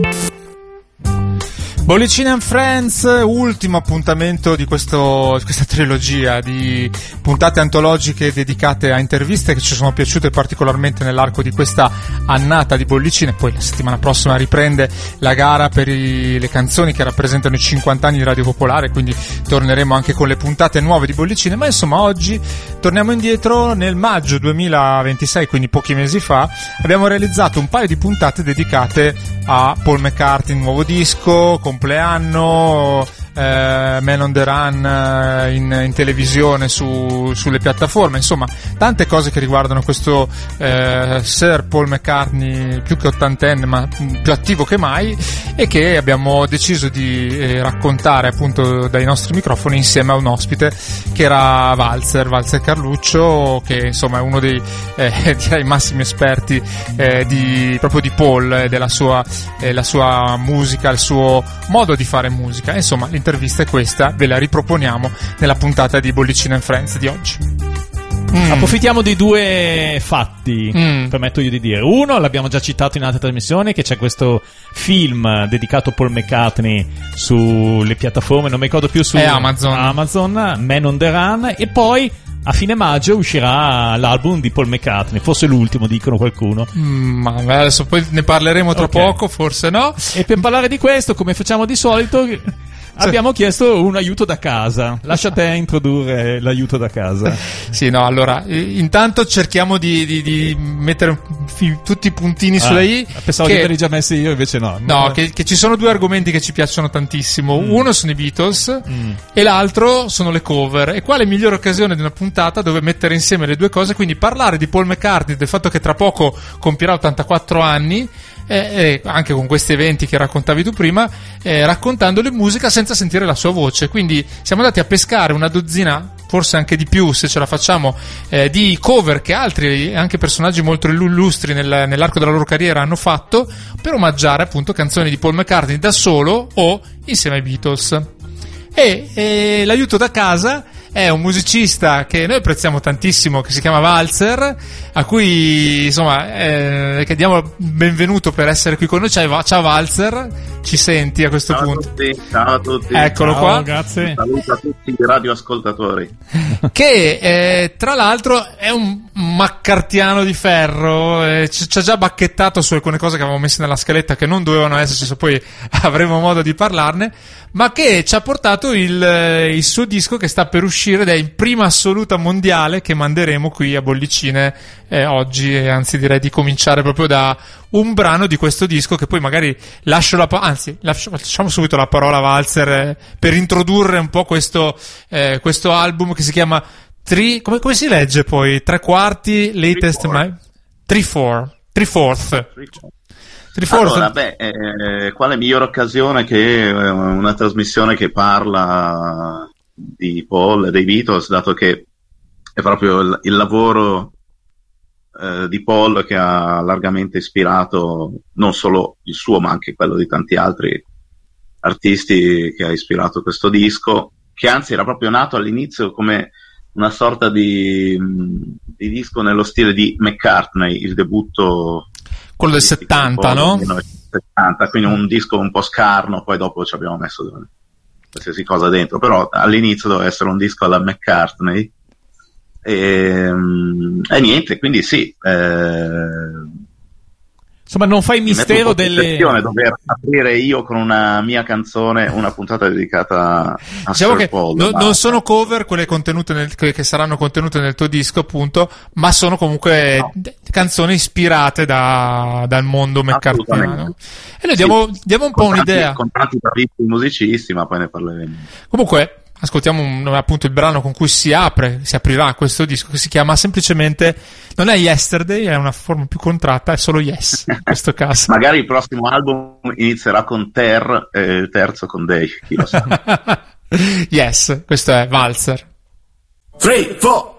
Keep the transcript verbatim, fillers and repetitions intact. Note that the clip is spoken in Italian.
Bollicine and Friends, ultimo appuntamento di, questo, di questa trilogia di puntate antologiche dedicate a interviste che ci sono piaciute particolarmente nell'arco di questa annata di Bollicine. Poi la settimana prossima riprende la gara per i, le canzoni che rappresentano i cinquanta anni di Radio Popolare, quindi torneremo anche con le puntate nuove di Bollicine. Ma insomma oggi torniamo indietro nel maggio duemilaventisei, quindi pochi mesi fa abbiamo realizzato un paio di puntate dedicate a Paul McCartney, nuovo disco, compleanno, eh, Man on the Run eh, in, in televisione su, sulle piattaforme, insomma tante cose che riguardano questo eh, Sir Paul McCartney più che ottantenne ma più attivo che mai, e che abbiamo deciso di eh, raccontare appunto dai nostri microfoni insieme a un ospite che era Walzer, Walzer Carluccio, che insomma è uno dei eh, direi massimi esperti eh, di, proprio di Paul e della sua, eh, la sua musica, il suo modo di fare musica. Insomma l'intervista è questa, ve la riproponiamo nella puntata di Bollicine and Friends di oggi. Mm. Approfittiamo di due fatti, mm. permetto io di dire. Uno, l'abbiamo già citato in altre trasmissioni, che c'è questo film dedicato a Paul McCartney sulle piattaforme, non mi ricordo più, su è Amazon. Amazon, Man on the Run, e poi a fine maggio uscirà l'album di Paul McCartney, forse l'ultimo, dicono qualcuno. Mm, ma adesso poi ne parleremo tra okay. poco, forse no. E per parlare di questo, come facciamo di solito, abbiamo chiesto un aiuto da casa. Lascia te introdurre l'aiuto da casa. Sì, no, allora, intanto cerchiamo di, di, di mettere tutti i puntini ah, sulle i. Pensavo che, di averli già messi io, invece no. No, che, che ci sono due argomenti che ci piacciono tantissimo. Mm. Uno sono i Beatles mm. e l'altro sono le cover. E quale migliore occasione di una puntata dove mettere insieme le due cose, quindi parlare di Paul McCartney, del fatto che tra poco compirà ottantaquattro anni, Eh, eh, anche con questi eventi che raccontavi tu prima, eh, raccontando le musica senza sentire la sua voce. Quindi siamo andati a pescare una dozzina, forse anche di più se ce la facciamo, eh, di cover che altri, anche personaggi molto illustri nel, nell'arco della loro carriera, hanno fatto per omaggiare appunto canzoni di Paul McCartney da solo o insieme ai Beatles. E, e l'aiuto da casa è un musicista che noi apprezziamo tantissimo, che si chiama Walzer, a cui insomma eh, che diamo il benvenuto per essere qui con noi. Ciao, ciao Walzer, ci senti a questo ciao punto? A tutti, ciao a tutti. Eccolo ciao, qua. Grazie. Saluto a tutti i radioascoltatori. Che eh, tra l'altro è un maccartiano di ferro, eh, ci, ci ha già bacchettato su alcune cose che avevamo messo nella scaletta che non dovevano esserci, se poi avremo modo di parlarne, ma che ci ha portato il, il suo disco che sta per uscire ed è in prima assoluta mondiale, che manderemo qui a Bollicine eh, oggi, e anzi direi di cominciare proprio da un brano di questo disco, che poi magari lascio la pa- anzi lasciamo, lasciamo subito la parola a Walzer eh, per introdurre un po' questo, eh, questo album che si chiama Three, come, come si legge poi? Tre quarti, latest, mai? Three four, three fourth. Allora, beh, eh, quale migliore occasione che eh, una trasmissione che parla di Paul e dei Beatles, dato che è proprio il, il lavoro eh, di Paul che ha largamente ispirato non solo il suo ma anche quello di tanti altri artisti, che ha ispirato questo disco, che anzi era proprio nato all'inizio come una sorta di, di disco nello stile di McCartney, il debutto quello del settanta, no? settanta, quindi un disco un po' scarno, poi dopo ci abbiamo messo qualsiasi cosa dentro, però all'inizio doveva essere un disco alla McCartney e, e niente, quindi sì, eh, insomma non fai mistero delle... dover aprire io con una mia canzone una puntata dedicata a diciamo Sir che Paul, no, ma... non sono cover quelle contenute nel, che, che saranno contenute nel tuo disco appunto, ma sono comunque no. d- canzoni ispirate da, dal mondo mccartniano, e noi diamo, sì. diamo un po' con un'idea tanti, con tanti bravissimi musicisti, ma poi ne parleremo. Comunque ascoltiamo un, appunto il brano con cui si apre, si aprirà questo disco, che si chiama semplicemente, non è Yesterday, è una forma più contratta, è solo Yes in questo caso. Magari il prossimo album inizierà con Ter e il terzo con Day, chi lo sa. Yes, questo è Walzer. three, four